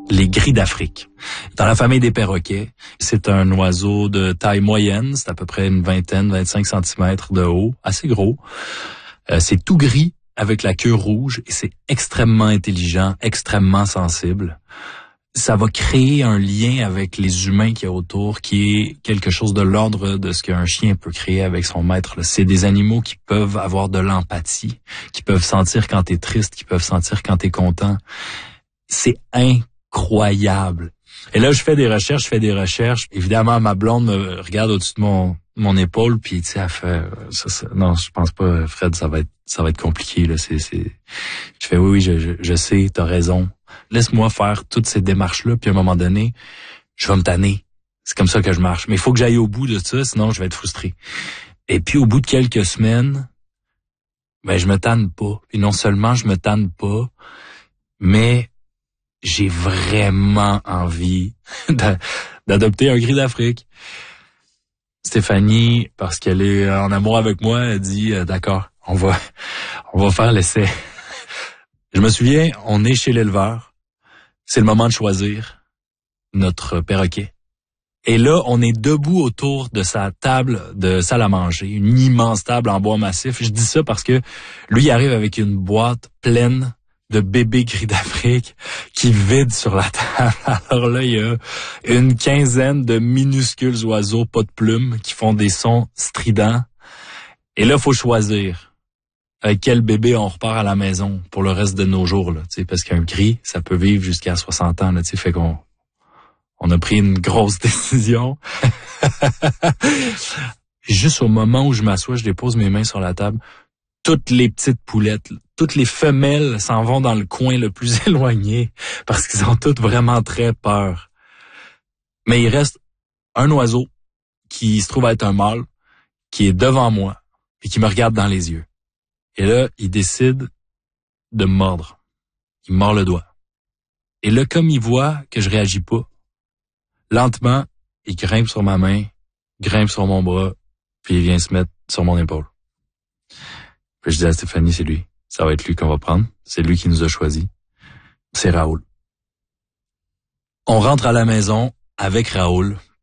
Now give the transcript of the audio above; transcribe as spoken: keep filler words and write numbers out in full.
les gris d'Afrique. Dans la famille des perroquets, c'est un oiseau de taille moyenne, c'est à peu près une vingtaine, vingt-cinq centimètres de haut, assez gros. Euh, c'est tout gris avec la queue rouge et c'est extrêmement intelligent, extrêmement sensible. Ça va créer un lien avec les humains qu'il y a autour qui est quelque chose de l'ordre de ce qu'un chien peut créer avec son maître. C'est des animaux qui peuvent avoir de l'empathie, qui peuvent sentir quand t'es triste, qui peuvent sentir quand t'es content. C'est incroyable. Et là, je fais des recherches, je fais des recherches. Évidemment, ma blonde me regarde au-dessus de mon mon épaule, puis tu sais, elle fait ça, ça, non, je pense pas, Fred, ça va être ça va être compliqué là. C'est c'est. Je fais oui, oui, je je, je sais, t'as raison. Laisse-moi faire toutes ces démarches-là, puis à un moment donné, je vais me tanner. C'est comme ça que je marche. Mais il faut que j'aille au bout de ça, sinon je vais être frustré. Et puis au bout de quelques semaines, ben je me tanne pas. Et non seulement je me tanne pas, mais j'ai vraiment envie d'adopter un gris d'Afrique. Stéphanie, parce qu'elle est en amour avec moi, elle dit euh, d'accord, on va on va faire l'essai. Je me souviens, on est chez l'éleveur. C'est le moment de choisir notre perroquet. Et là, on est debout autour de sa table de salle à manger, une immense table en bois massif. Je dis ça parce que lui, il arrive avec une boîte pleine de bébés gris d'Afrique qui vide sur la table. Alors là, il y a une quinzaine de minuscules oiseaux pas de plumes qui font des sons stridents. Et là, il faut choisir avec quel bébé on repart à la maison pour le reste de nos jours, là, tu sais, parce qu'un gris, ça peut vivre jusqu'à soixante ans, là, tu sais, fait qu'on on a pris une grosse décision. Juste au moment où je m'assois, je dépose mes mains sur la table. Toutes les petites poulettes, toutes les femelles s'en vont dans le coin le plus éloigné parce qu'ils ont toutes vraiment très peur. Mais il reste un oiseau qui se trouve être un mâle qui est devant moi et qui me regarde dans les yeux. Et là, il décide de me mordre. Il me mord le doigt. Et là, comme il voit que je réagis pas, lentement, il grimpe sur ma main, grimpe sur mon bras, puis il vient se mettre sur mon épaule. Puis je dis à Stéphanie, c'est lui. Ça va être lui qu'on va prendre. C'est lui qui nous a choisis. C'est Raoul. On rentre à la maison avec Raoul.